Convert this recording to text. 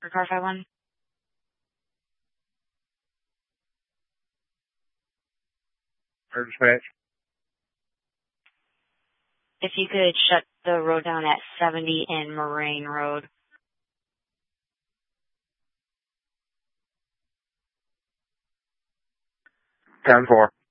For car 51. For dispatch. If you could shut the road down at 70 and Moraine Road. 10-4.